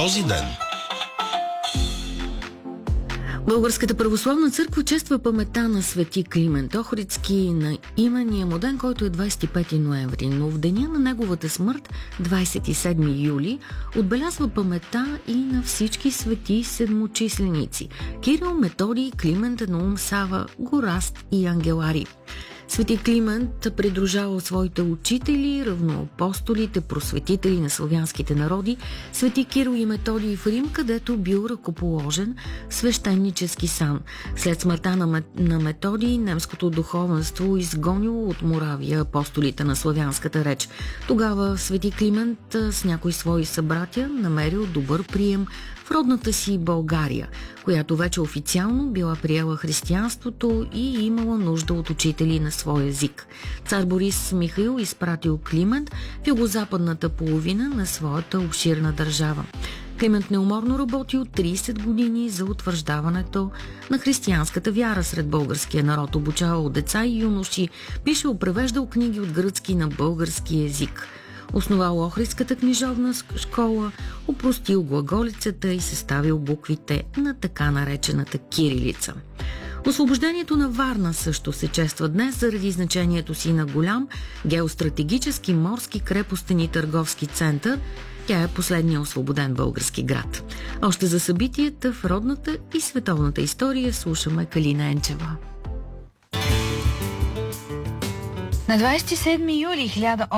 този ден. Българската православна църква чества паметта на свети Климент Охридски на имения му ден, който е 25 ноември, но в деня на неговата смърт, 27 юли, отбелязва паметта и на всички свети седмочисленици – Кирил, Методий, Климент, Наум, Сава, Гораст и Ангеларий. Свети Климент придружавал своите учители, равноапостолите, просветители на славянските народи, свети Кирил и Методий в Рим, където бил ръкоположен свещенически сан. След смъртта на Методий, немското духовенство изгонило от Моравия апостолите на славянската реч. Тогава свети Климент с някои свои събратя намерил добър прием в родната си България, която вече официално била приела християнството и имала нужда от учители на свой език. Цар Борис Михаил изпратил Климент в югозападната половина на своята обширна държава. Климент неуморно работил 30 години за утвърждаването на християнската вяра сред българския народ, обучавал деца и юноши, пишел, превеждал книги от гръцки на български език. Основал Охридската книжовна школа, опростил глаголицата и съставил буквите на така наречената кирилица. Освобождението на Варна също се чества днес заради значението си на голям геостратегически морски крепостен и търговски център. Тя е последния освободен български град. Още за събитията в родната и световната история слушаме Калина Енчева. На 27 юли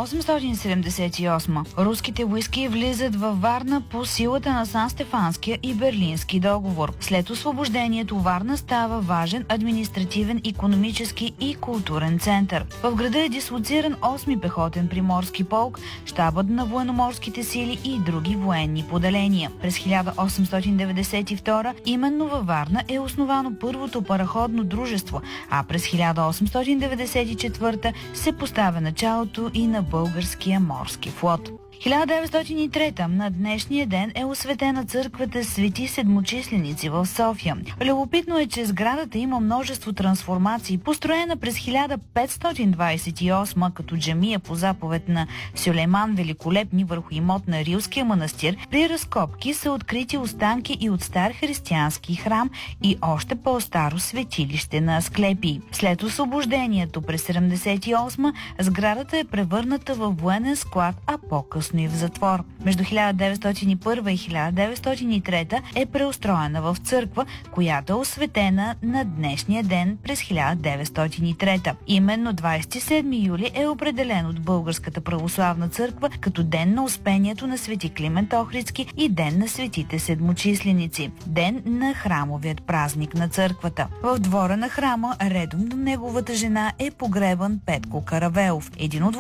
1878 руските войски влизат във Варна по силата на Сан-Стефанския и Берлински договор. След освобождението Варна става важен административен, икономически и културен център. В града е дислоциран 8-ми пехотен приморски полк, щабът на военноморските сили и други военни поделения. През 1892 именно във Варна е основано първото параходно дружество, а през 1894 се поставя началото и на българския морски флот. 1903 на днешния ден е осветена църквата Свети Седмочисленици в София. Любопитно е, че сградата има множество трансформации. Построена през 1528 като джамия по заповед на Сюлейман Великолепни върху имот на Рилския манастир, при разкопки са открити останки и от стар християнски храм и още по-старо светилище на Асклепий. След освобождението през 1978 сградата е превърната в военен склад, а по-късно и в затвор. Между 1901 и 1903 е преустроена в църква, която е осветена на днешния ден през 1903. Именно 27 юли е определен от Българската православна църква като ден на успението на свети Климент Охридски и ден на светите седмочисленици, ден на храмовият празник на църквата. В двора на храма, редом до неговата жена, е погребан Петко Каравелов, един от